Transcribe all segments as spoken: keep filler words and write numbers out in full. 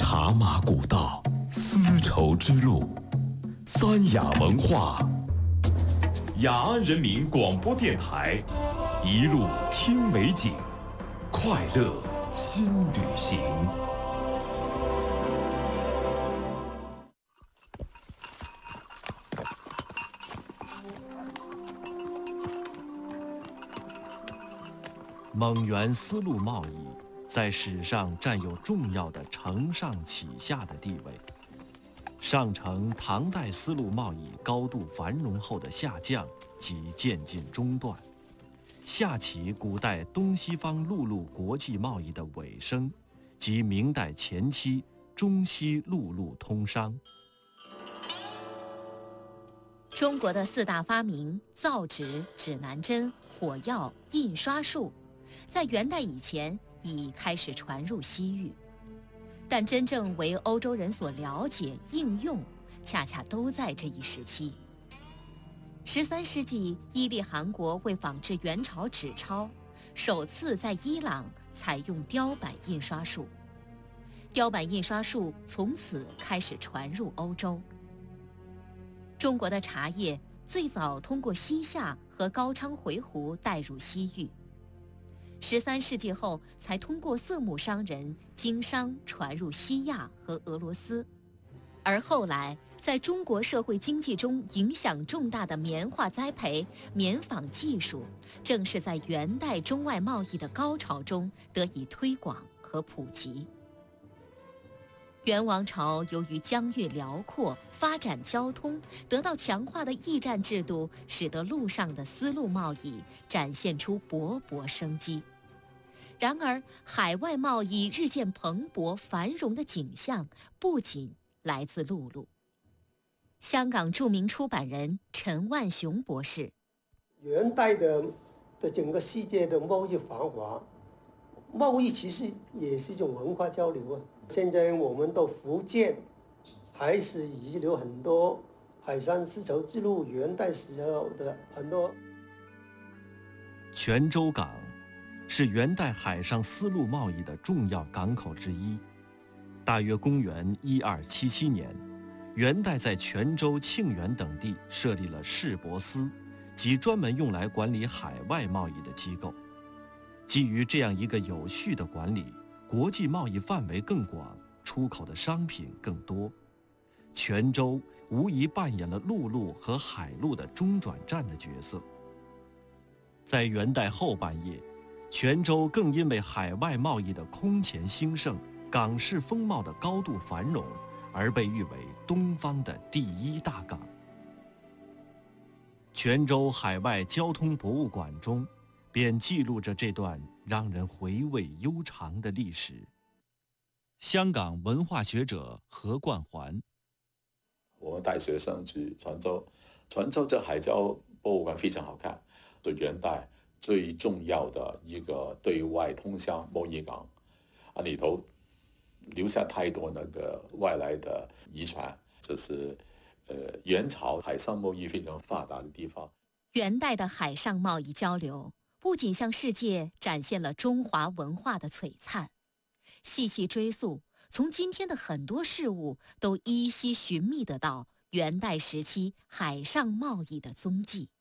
茶马古道，丝绸之路，三雅文化。雅安人民广播电台，一路听美景，快乐新旅行。 蒙元丝路贸易在史上占有重要的承上启下的地位。上承唐代丝路贸易高度繁荣后的下降及渐进中断，下启古代东西方陆路国际贸易的尾声，及明代前期中西陆路通商。 中国的四大发明——造纸、指南针、火药、印刷术，在元代以前已开始传入西域，但真正为欧洲人所了解、应用，恰恰都在这一时期。十三世纪，伊利汗国为仿制元朝纸钞，首次在伊朗采用雕版印刷术。雕版印刷术从此开始传入欧洲。中国的茶叶最早通过西夏和高昌回鹘带入西域，十三世纪后才通过色目商人经商传入西亚和俄罗斯，而后来在中国社会经济中影响重大的棉花栽培、棉纺技术，正是在元代中外贸易的高潮中得以推广和普及。元王朝由于疆域辽阔，发展交通，得到强化的驿站制度，使得陆上的丝路贸易展现出勃勃生机。然而，海外贸易日渐蓬勃繁荣的景象，不仅来自陆路。香港著名出版人陈万雄博士： 元代的的整个世界的贸易繁华，贸易其实也是一种文化交流啊。现在我们到福建，还是遗留很多海上丝绸之路元代时候的很多。 泉州港是元代海上丝路贸易的重要港口之一。大约公元一二七七年，元代在泉州、庆元等地设立了市舶司，即专门用来管理海外贸易的机构。基于这样一个有序的管理，国际贸易范围更广，出口的商品更多。泉州无疑扮演了陆路和海路的中转站的角色。在元代后半叶，泉州更因为海外贸易的空前兴盛、港市风貌的高度繁荣，而被誉为东方的第一大港。泉州海外交通博物馆中便记录着这段让人回味悠长的历史。香港文化学者何冠环： 我带学生去泉州，泉州这海交博物馆非常好看，是元代最重要的一个对外通商贸易港，啊，里头留下太多那个外来的遗传，这是呃元朝海上贸易非常发达的地方。 元代的海上贸易交流不仅向世界展现了中华文化的璀璨，细细追溯，从今天的很多事物都依稀寻觅得到元代时期海上贸易的踪迹。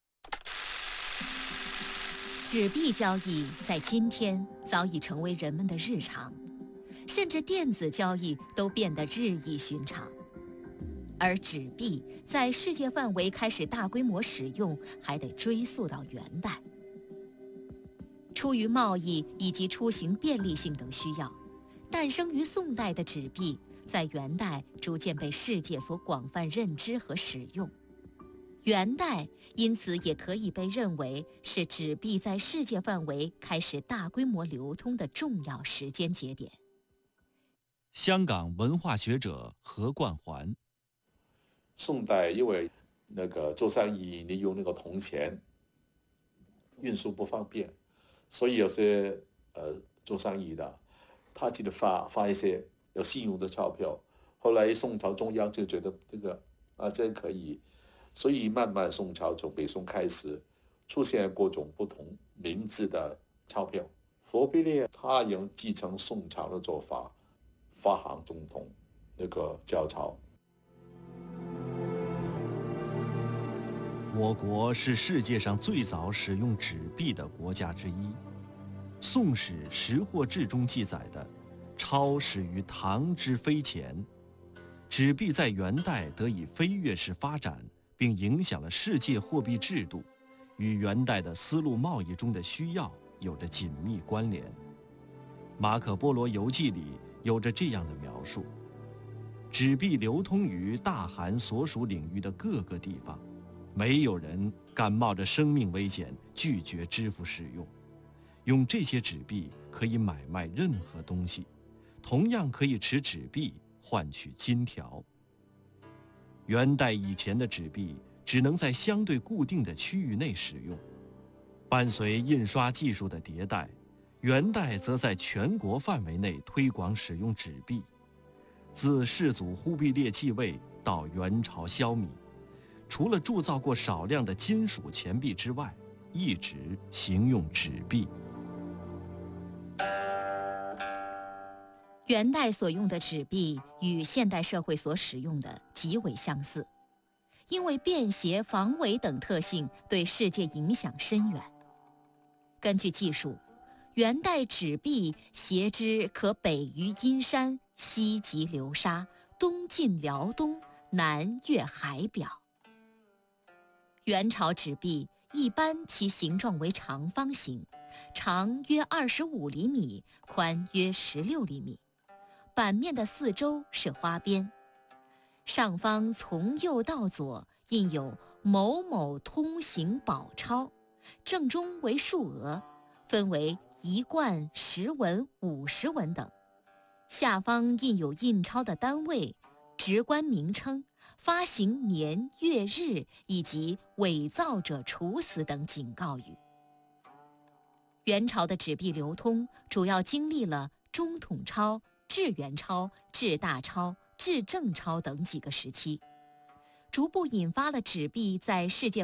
纸币交易在今天早已成为人们的日常，甚至电子交易都变得日益寻常。而纸币在世界范围开始大规模使用，还得追溯到元代。出于贸易以及出行便利性等需要，诞生于宋代的纸币，在元代逐渐被世界所广泛认知和使用。元代因此也可以被认为是纸币在世界范围开始大规模流通的重要时间节点。 香港文化学者何冠环： 宋代因为那个做生意，你用那个铜钱，运输不方便，所以有些呃做生意的，他记得发发一些有信用的钞票。后来宋朝中央就觉得这个啊真可以，所以慢慢宋朝从北宋开始出现各种不同名字的钞票。佛币呢，它也继承宋朝的做法， 发行总统那个教钞。 我国是世界上最早使用纸币的国家之一。《宋史·识货志》中记载的钞始于唐之飞前，纸币在元代得以飞跃式发展，并影响了世界货币制度，与元代的丝路贸易中的需要有着紧密关联。马可·波罗游记里有着这样的描述：纸币流通于大韩所属领域的各个地方，没有人敢冒着生命危险拒绝支付使用。用这些纸币可以买卖任何东西，同样可以持纸币换取金条。元代以前的纸币只能在相对固定的区域内使用，伴随印刷技术的迭代，元代则在全国范围内推广使用纸币。自世祖忽必烈继位到元朝消弭，除了铸造过少量的金属钱币之外，一直行用纸币。 元代所用的纸币与现代社会所使用的极为相似，因为便携、防伪等特性对世界影响深远。根据记述，元代纸币携之可北于阴山，西及流沙，东进辽东，南越海表。元朝纸币一般其形状为长方形，长约二十五厘米，宽约十六厘米。版面的四周是花边，上方从右到左印有某某通行宝钞，正中为数额，分为一贯、十文、五十文等。下方印有印钞的单位、职官名称、发行年月日以及伪造者处死等警告语。元朝的纸币流通主要经历了中统钞、至元钞、至大钞、至正钞等几个时期，逐步引发了纸币在世界